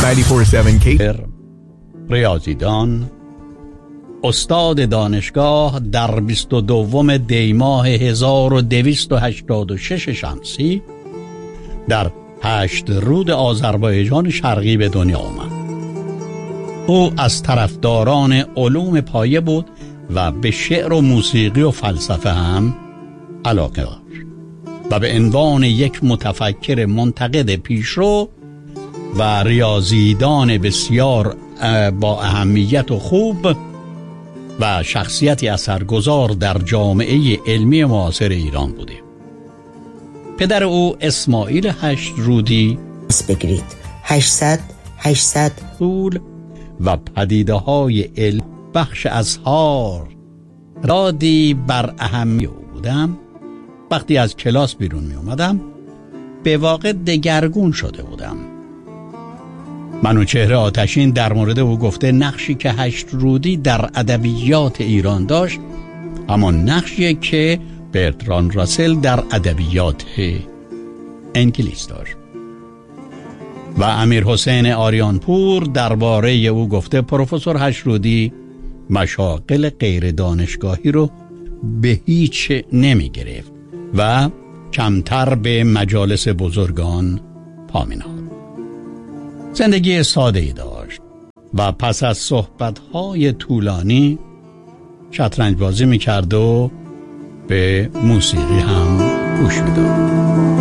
94.7 ریاضیدان، استاد دانشگاه در 22 دی ماه 1286 شمسی در پشترود آذربایجان شرقی به دنیا آمد. او از طرفداران علوم پایه بود و به شعر و موسیقی و فلسفه هم علاقه داشت و به عنوان یک متفکر منتقد پیشرو و ریاضیدان بسیار با اهمیت و خوب و شخصیتی اثرگذار در جامعه علمی معاصر ایران بوده. پدر او اسماعیل هشترودی بگیرید 800 طول و پدیده های علم بخش اظهار رادی بر اهمیت او بودم. وقتی از کلاس بیرون می اومدم به واقع دگرگون شده بودم. منوچهر آتشین در مورد او گفته نقشی که هشترودی در ادبیات ایران داشت همان نقشی که برتراند راسل در ادبیات انگلیس داشت. و امیر حسین آریانپور درباره او گفته پروفسور هشترودی مشاغل غیر دانشگاهی رو به هیچ نمی گرفت و کمتر به مجالس بزرگان پا می نهاد. زندگی ساده‌ای داشت و پس از صحبت‌های طولانی شطرنج بازی می‌کرد و به موسیقی هم گوش می‌داد.